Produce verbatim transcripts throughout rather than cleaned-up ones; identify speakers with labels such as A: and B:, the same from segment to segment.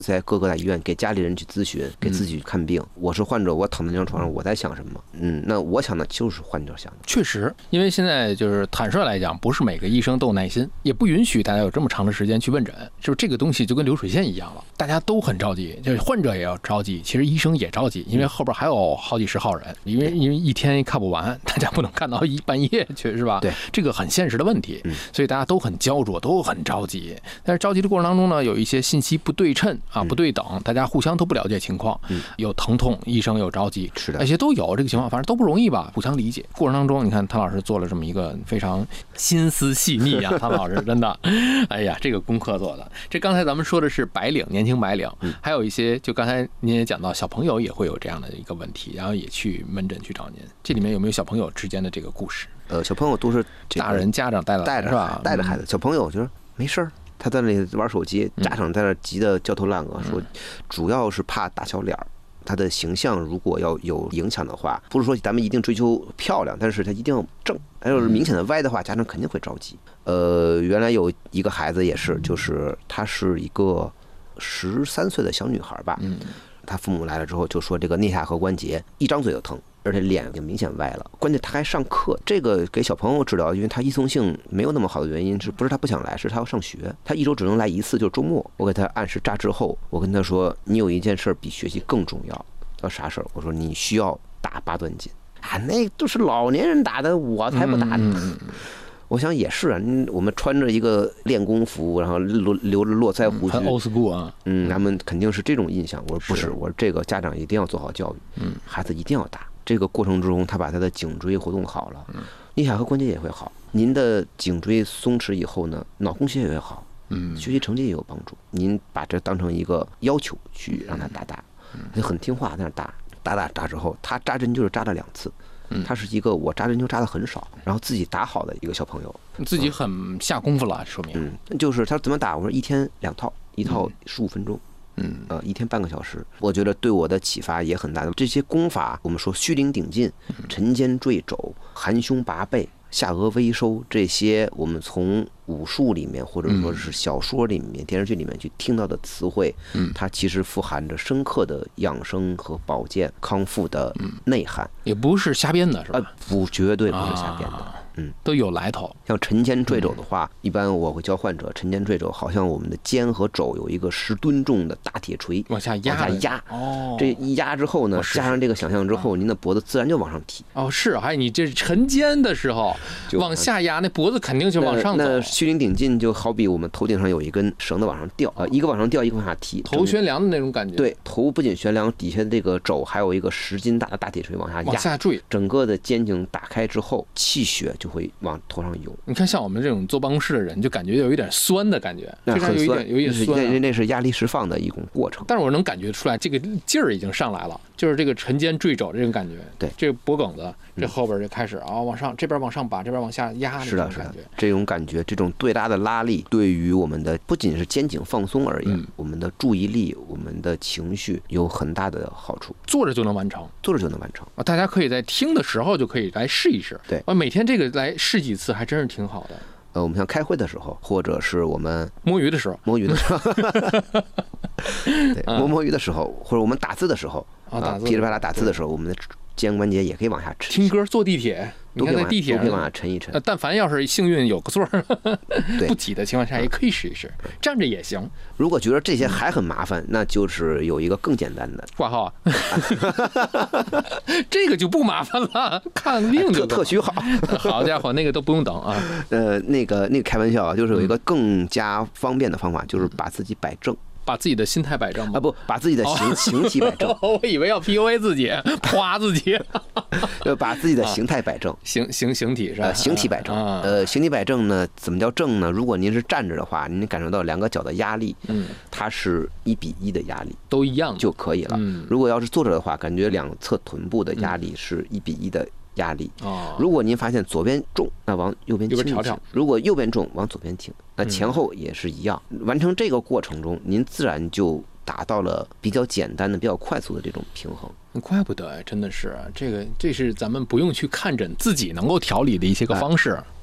A: 在各个大医院给家里人去咨询，给自己看病。嗯、我是患者，我躺在那张床上，我在想什么？嗯，那我想的就是患者想的。
B: 确实，因为现在就是坦率来讲，不是每个医生都有耐心，也不允许大家有这么长的时间去问诊。就是这个东西就跟流水线一样了，大家都很着急，就是患者也要着急，其实医生也着急，因为后边还有好几十号人，因为因为一天看不完，大家不能看到一半夜去，是吧？
A: 对，
B: 这个很现实的问题，
A: 嗯、
B: 所以大家都很焦灼，都很着急。但是着急的过程当中呢，有一些信息不对称啊，不对等，大家互相都不了解情况，
A: 嗯、
B: 有疼痛，医生有着急，
A: 是的，
B: 那些都有这个情况，反正都不容易吧，互相理解。过程当中，你看汤老师做了这么一个非常心思细腻啊，汤老师真的，哎呀，这个功课做的。这刚才咱们说的是白领，年轻白领，
A: 嗯、
B: 还有一些，就刚才您也讲到，小朋友也会有这样的一个问题，然后也去门诊去找您。这里面有没有小朋友之间的这个故事？
A: 呃，小朋友都是、这个、
B: 大人家长带着
A: 带着
B: 是吧？
A: 带着孩子，小朋友就是没事儿。他在那里玩手机，家长在那急得焦头烂额，说主要是怕打小脸儿，他的形象如果要有影响的话，不是说咱们一定追求漂亮，但是他一定要正，还有明显的歪的话，家长肯定会着急。呃，原来有一个孩子也是，就是他是一个十三岁的小女孩吧，他父母来了之后就说这个颞下颌关节一张嘴就疼。而且脸也明显歪了，关键他还上课。这个给小朋友治疗，因为他依从性没有那么好的原因，是不是他不想来，是他要上学，他一周只能来一次，就是周末。我给他按时扎之后，我跟他说，你有一件事比学习更重要，叫啥事儿？我说你需要打八段锦啊，那都是老年人打的，我才不打呢。嗯、我想也是啊，我们穿着一个练功服，然后留留着络腮胡须，
B: 很 old school 啊，
A: 嗯，他们肯定是这种印象。我说不是，我说这个家长一定要做好教育，
B: 嗯，
A: 孩子一定要打。这个过程之中，他把他的颈椎活动好了，颞下颌关节也会好。您的颈椎松弛以后呢，脑供血也会好，
B: 嗯，
A: 学习成绩也有帮助。您把这当成一个要求去让他打打，他就很听话，在那打打打打之后，他扎针就是扎了两次。他是一个我扎针灸扎的很少，然后自己打好的一个小朋友，
B: 自己很下功夫了，说明。
A: 嗯，就是他怎么打？我说一天两套，一套十五分钟。
B: 嗯，
A: 呃，一天半个小时，我觉得对我的启发也很大的。这些功法，我们说虚灵顶劲、沉肩坠肘、含胸拔背、下颚微收，这些我们从武术里面或者说是小说里面、电视剧里面去听到的词汇，它其实富含着深刻的养生和保健康复的内涵，
B: 也不是瞎编的，是吧？
A: 呃，不，绝对不是瞎编的。
B: 啊
A: 嗯，
B: 都有来头。
A: 像沉肩坠肘的话，一般我会教患者，沉肩坠肘好像我们的肩和肘有一个十吨重的大铁锤
B: 往下压，
A: 往下压。
B: 哦，
A: 这一压之后呢，加上这个想象之后，您的脖子自然就往上提。
B: 哦，是，还有你这沉肩的时候往下压，那脖子肯定就往上走。
A: 那虚灵顶劲就好比我们头顶上有一根绳子往上吊啊，一个往上吊，一个往下提，
B: 头悬梁的那种感觉。
A: 对，头不仅悬梁，底下这个肘还有一个十斤大的大铁锤往下压，
B: 往下坠，
A: 整个的肩颈打开之后，气血就会往头上涌。
B: 你看，像我们这种坐办公室的人，就感觉有一点酸的感觉，
A: 那很
B: 酸，有一点酸、啊。
A: 那那是压力释放的一种过程。
B: 但是我能感觉出来，这个劲儿已经上来了，就是这个沉肩坠肘这种感觉。
A: 对，
B: 这个脖梗子，这后边就开始啊、哦、往上，这边往上拔，这边往下压，
A: 是的，是的，这种感觉，这种对拉的拉力，对于我们的不仅是肩颈放松而言，嗯、我们的注意力、我们的情绪有很大的好处。
B: 坐着就能完成，
A: 坐着就能完成
B: 啊！大家可以在听的时候就可以来试一试。
A: 对，
B: 啊，每天这个来试几次，还真是挺好的。
A: 呃，我们像开会的时候，或者是我们
B: 摸鱼的时候，
A: 摸鱼的时候，对，摸摸鱼的时候，或者我们打字的时候，
B: 啊，
A: 噼里啪啦打字的时候，我们的肩关节也可以往下沉。
B: 听歌、坐地铁，你看在地铁上
A: 都可以往下沉一沉。
B: 但凡要是幸运有个座儿
A: 对
B: 不挤的情况下，也可以试一试，站着也行。
A: 如果觉得这些还很麻烦，那就是有一个更简单的
B: 挂号，这个就不麻烦了，看病就
A: 特许好。
B: 好家伙，那个都不用等啊。
A: 呃，那个那个开玩笑啊，就是有一个更加方便的方法，就是把自己摆正。
B: 把自己的心态摆正吗？
A: 啊，不，把自己的形形体摆正。
B: 我以为要 P U A 自己，夸自己。
A: 就把自己的形态摆正，
B: 形形形体是吧？
A: 呃，形体摆正。呃，形体摆正呢，怎么叫正呢？如果您是站着的话，您感受到两个脚的压力，
B: 嗯，
A: 它是一比一的压力，
B: 都一样
A: 就可以了。
B: 嗯，
A: 如果要是坐着的话，感觉两侧臀部的压力是一比一的压力。
B: 哦，
A: 如果您发现左边重，那往右边轻
B: 调调；
A: 如果右边重，往左边挺。那前后也是一样。完成这个过程中，您自然就达到了比较简单的、比较快速的这种平衡。
B: 怪不得，真的是这个，这是咱们不用去看诊，自己能够调理的一些个方式。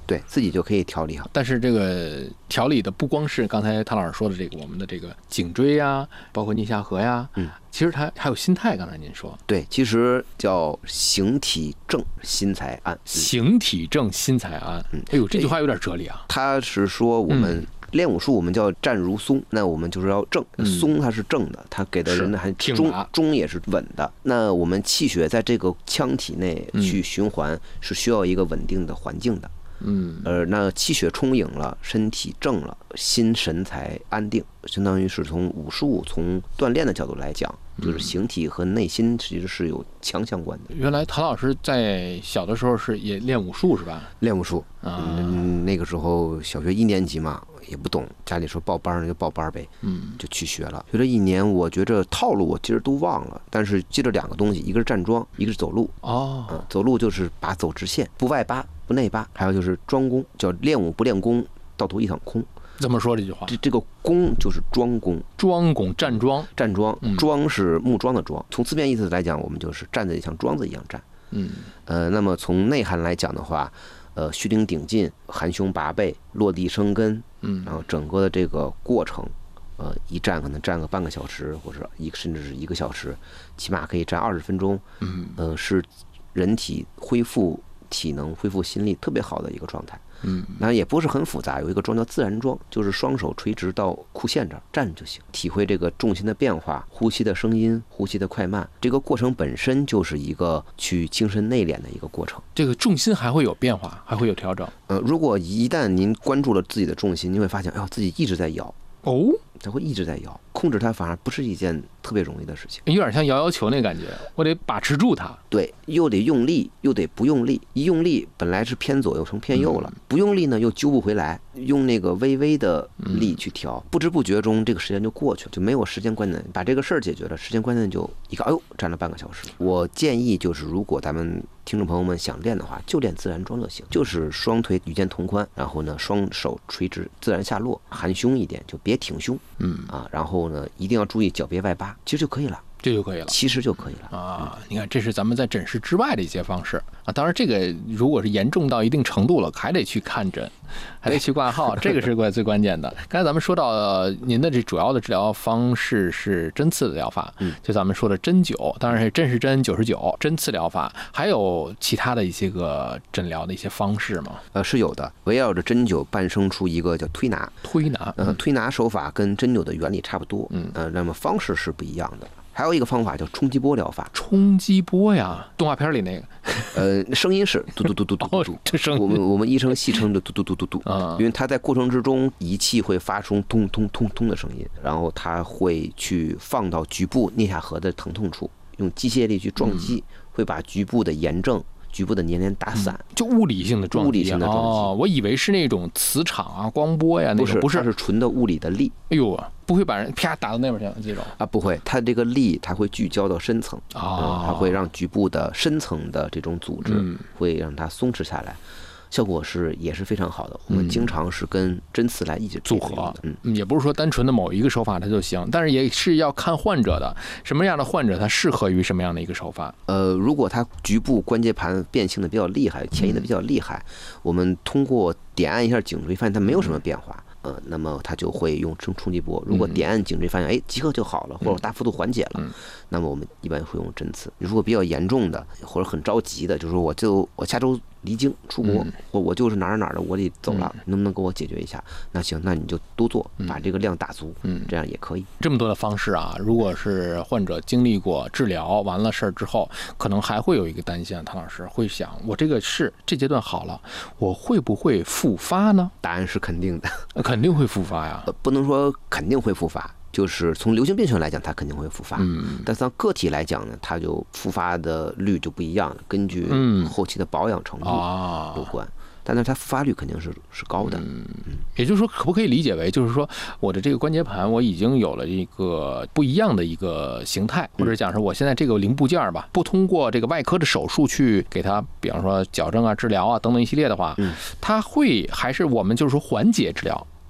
A: 对自己就可以调理好。
B: 但是这个调理的不光是刚才汤老师说的这个我们的这个颈椎呀，包括颞下颌呀，
A: 嗯，
B: 其实它还有心态。刚才您说，
A: 对，其实叫形体正，心才安。
B: 形体正，心才安。
A: 嗯，
B: 哎呦，这句话有点哲理啊。
A: 他是说我们、嗯。练武术我们叫站如松，那我们就是要正，松它是正的，它给的人还中，中也是稳的。那我们气血在这个腔体内去循环，是需要一个稳定的环境的。嗯，呃，那气血充盈了，身体正了，心神才安定。相当于是从武术、从锻炼的角度来讲，就是形体和内心其实是有强相关的。
B: 原来陶老师在小的时候是也练武术是吧？
A: 练武术啊、嗯，那个时候小学一年级嘛，也不懂，家里说报班就报班呗，嗯，就去学了。学了一年，我觉着套路我其实都忘了，但是记着两个东西，一个是站桩，一个是走路。哦，嗯，走路就是把走直线，不外八不内八，还有就是庄功，叫练武不练功，到头一场空。
B: 怎么说这句话？
A: 这这个功就是庄功，
B: 庄功站桩，
A: 站桩，桩是木桩的桩。从字面意思来讲，我们就是站得像桩子一样站。嗯，呃，那么从内涵来讲的话，呃，虚灵顶劲，含胸拔背，落地生根，嗯，然后整个的这个过程，呃，一站可能站个半个小时，或者一甚至是一个小时，起码可以站二十分钟。嗯，呃，是人体恢复体能、恢复心力特别好的一个状态。嗯，那也不是很复杂，有一个桩叫自然桩，就是双手垂直到裤线这儿站就行，体会这个重心的变化、呼吸的声音、呼吸的快慢，这个过程本身就是一个去精神内敛的一个过程。
B: 这个重心还会有变化，还会有调整。
A: 呃，如果一旦您关注了自己的重心，你会发现，哎呦，自己一直在摇。哦，它会一直在摇，控制它反而不是一件特别容易的事情，
B: 有点像摇摇球那感觉，我得把持住它。
A: 对，又得用力，又得不用力。一用力，本来是偏左，又成偏右了；不用力呢，又揪不回来。用那个微微的力去调，不知不觉中，这个时间就过去了，就没有时间观念。把这个事儿解决了，时间观念就一看，哎呦，站了半个小时。我建议就是，如果咱们听众朋友们想练的话，就练自然桩就行，就是双腿与肩同宽，然后呢，双手垂直，自然下落，含胸一点，就别挺胸，嗯啊，然后呢，一定要注意脚别外八，其实就可以了。
B: 这就可以了，
A: 其实就可以了
B: 啊！你看，这是咱们在诊室之外的一些方式啊。当然，这个如果是严重到一定程度了，还得去看诊，还得去挂号，这个是关最关键的。刚才咱们说到、呃、您的这主要的治疗方式是针刺的疗法，嗯，就咱们说的针灸，当然是针是针，灸是灸，针刺疗法，还有其他的一些个诊疗的一些方式吗？
A: 呃，是有的，围绕着针灸诞生出一个叫推拿，
B: 推拿，
A: 呃，推拿手法跟针灸的原理差不多，嗯，呃，那么方式是不一样的。还有一个方法叫冲击波疗法，
B: 冲击波呀，动画片里那个，
A: 呃，声音是嘟嘟嘟嘟嘟嘟嘟，
B: 这声
A: 我们我们医生戏称的嘟嘟嘟嘟嘟嘟啊，因为它在过程之中仪器会发出通通通通的声音，然后它会去放到局部颞下颌的疼痛处，用机械力去撞击，会把局部的炎症、局部的黏连打散，
B: 就物理性的撞击，
A: 物理性的撞击。
B: 哦，我以为是那种磁场啊、光波呀，那种不是，
A: 它是纯的物理的力。
B: 哎呦，不会把人啪打到那边去这种
A: 啊？不会，它这个力它会聚焦到深层啊，它会让局部的深层的这种组织会让它松弛下来。效果是也是非常好的，我们经常是跟针刺来一起
B: 组合，嗯，也不是说单纯的某一个手法它就行，但是也是要看患者的，什么样的患者他适合于什么样的一个手法。
A: 呃，如果他局部关节盘变性的比较厉害，前移的比较厉害，我们通过点按一下颈椎，发现它没有什么变化。呃，那么他就会用冲冲击波。如果点按颈椎发现，哎，即刻就好了，或者大幅度缓解了，那么我们一般会用针刺。如果比较严重的，或者很着急的，就是说我就我下周离京出国，或我就是哪儿哪儿的，我得走了，能不能给我解决一下？那行，那你就多做，把这个量打足，嗯，这样也可以。
B: 这么多的方式啊，如果是患者经历过治疗完了事儿之后，可能还会有一个担心，唐老师会想，我这个是这阶段好了，我会不会复发呢？
A: 答案是肯定的。
B: 肯定会复发呀，
A: 呃，不能说肯定会复发，就是从流行病学来讲，它肯定会复发。嗯，但是从个体来讲呢，它就复发的率就不一样了，根据后期的保养程度有关。嗯，但是它复发率肯定是是高的。嗯，
B: 也就是说，可不可以理解为，就是说我的这个关节盘我已经有了一个不一样的一个形态，或者讲是我现在这个零部件吧，不通过这个外科的手术去给它，比方说矫正啊、治疗啊等等一系列的话，嗯，它会还是我们就是说缓解治疗。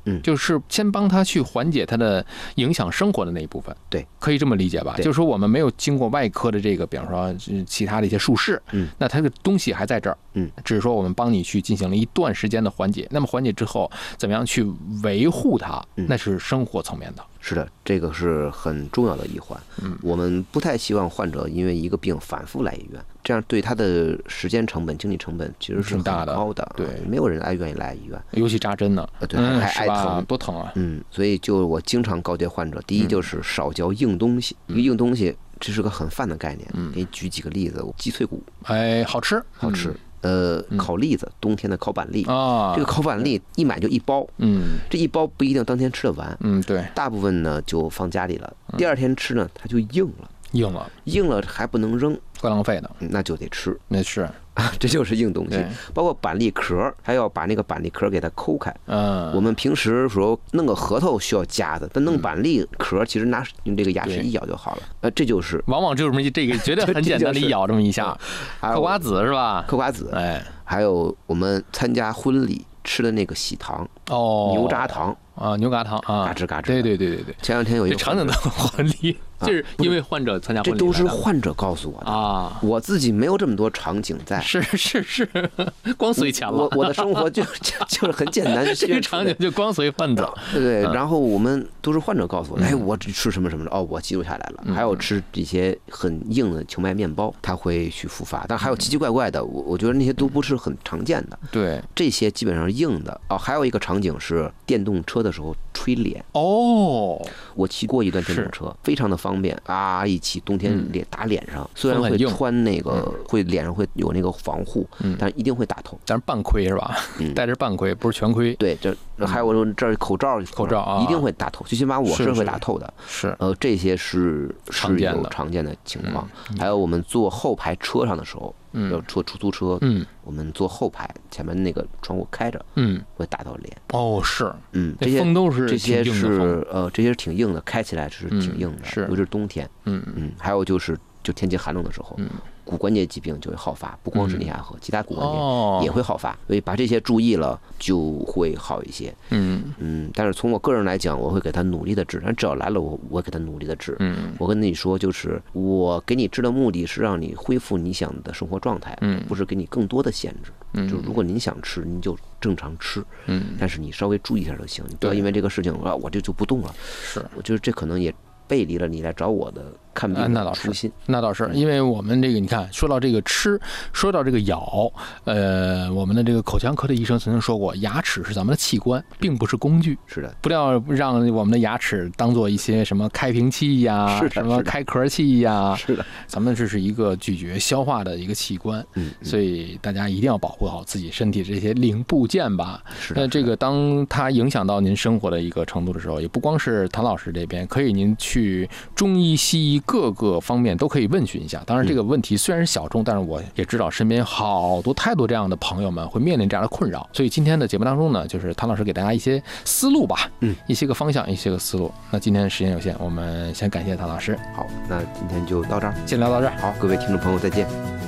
A: 嗯，
B: 就是先帮他去缓解他的影响生活的那一部分。
A: 对，
B: 可以这么理解吧？就是说我们没有经过外科的这个，比方说其他的一些术式，
A: 嗯，
B: 那它的东西还在这儿，
A: 嗯，
B: 只是说我们帮你去进行了一段时间的缓解。那么缓解之后，怎么样去维护它？那是生活层面的。
A: 是的，这个是很重要的一环。嗯，我们不太希望患者因为一个病反复来医院，这样对他的时间成本、经济成本其实是很高的。
B: 对，
A: 没有人爱愿意来医院，
B: 尤其扎针呢，
A: 对，还还爱疼，
B: 多疼啊！
A: 嗯，所以就我经常告诫患者，第一就是少嚼硬东西，一个硬东西这是个很泛的概念。嗯，给你举几个例子，鸡脆骨，
B: 哎，好吃，
A: 好吃。呃，烤栗子，冬天的烤板栗
B: 啊，
A: 这个烤板栗一买就一包，
B: 嗯，
A: 这一包不一定当天吃得完，
B: 嗯，对，
A: 大部分呢就放家里了，第二天吃呢它就硬了，
B: 硬了，
A: 硬了还不能扔，
B: 怪浪费的，
A: 那就得吃，
B: 那是。
A: 这就是硬东西，包括板栗壳，还要把那个板栗壳给它抠开。嗯，我们平时说弄个核桃需要夹子，但弄板栗壳其实拿用这个牙齿一咬就好了。呃，这就是
B: 往往就是这个觉得很简单的一咬这么一下。嗑瓜子是吧？
A: 嗑瓜子，哎，还有我们参加婚礼吃的那个喜糖，
B: 哦，
A: 牛轧糖
B: 啊，牛轧糖啊，
A: 嘎吱嘎吱。
B: 对对对对对。
A: 前两天有一个
B: 常见的婚礼。就是因为患者参加婚礼，
A: 这都是患者告诉我的
B: 啊，
A: 我自己没有这么多场景在，
B: 是是是，光随钱了。
A: 我我的生活就就就是很简单，
B: 这个场景就光随患者，
A: 对对。然后我们都是患者告诉我，哎，我吃什么什么的，哦，我记录下来了。还有吃这些很硬的荞麦面包，它会去复发，但还有奇奇怪怪的，我我觉得那些都不是很常见的。
B: 对，
A: 这些基本上硬的哦。还有一个场景是电动车的时候吹脸
B: 哦，
A: 我骑过一段电动车，非常的方便啊。一起冬天脸打脸上，虽然会穿那个会脸上会有那个防护，但一定会打头。
B: 但是半盔是吧？戴着半盔，不是全盔。
A: 对，这还有这儿口罩，
B: 口罩啊，
A: 一定会打透。最起码我是会打透的。
B: 是，
A: 呃，这些是是有常见的情况。还有我们坐后排车上的时候，要坐出租车，嗯，我们坐后排，前面那个窗户开着，嗯，会打到脸。
B: 哦，是，
A: 嗯，这些
B: 风都是
A: 这些是呃，这些是挺硬的，开起来是挺硬的，
B: 是，
A: 尤其是冬天。嗯嗯，还有就是就天气寒冷的时候，骨关节疾病就会好发，不光是颞下颌，其他骨关节也会好发，所以把这些注意了就会好一些。嗯嗯，但是从我个人来讲，我会给他努力的治，但只要来了，我我给他努力的治。嗯，我跟你说，就是我给你治的目的是让你恢复你想的生活状态，嗯，不是给你更多的限制。嗯，就如果您想吃，您就正常吃。嗯，但是你稍微注意一下就行，你不要因为这个事情啊，我这就不动了。
B: 是，
A: 我觉得这可能也背离了你来找我的看病的初心。
B: 那倒是，因为我们这个你看，说到这个吃，说到这个咬，呃，我们的这个口腔科的医生曾经说过，牙齿是咱们的器官，并不是工具。
A: 是的，
B: 不要让我们的牙齿当做一些什么开瓶器呀，什么开壳器呀。
A: 是的，
B: 咱们这是一个咀嚼消化的一个器官。嗯，所以大家一定要保护好自己身体这些零部件吧。
A: 是的，
B: 那这个当它影响到您生活的一个程度的时候，也不光是谭老师这边，可以您去中医、西医各个方面都可以问询一下。当然，这个问题虽然是小众，但是我也知道身边好多太多这样的朋友们会面临这样的困扰。所以今天的节目当中呢，就是谭老师给大家一些思路吧，嗯，一些个方向，一些个思路。那今天时间有限，我们先感谢谭老师。
A: 好，那今天就到这儿，
B: 先聊到这儿。
A: 好，各位听众朋友，再见。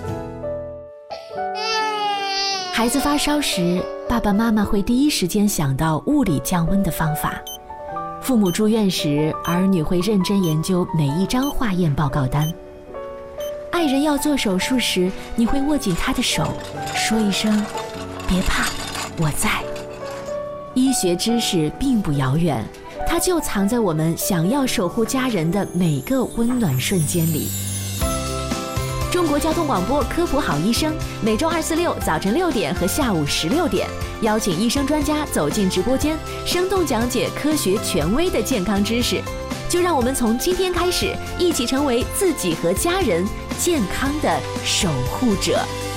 C: 孩子发烧时，爸爸妈妈会第一时间想到物理降温的方法。父母住院时，儿女会认真研究每一张化验报告单。爱人要做手术时，你会握紧他的手，说一声“别怕，我在”。医学知识并不遥远，它就藏在我们想要守护家人的每个温暖瞬间里。中国交通广播科普好医生，每周二、四、六早晨六点和下午十六点，邀请医生专家走进直播间，生动讲解科学权威的健康知识。就让我们从今天开始，一起成为自己和家人健康的守护者。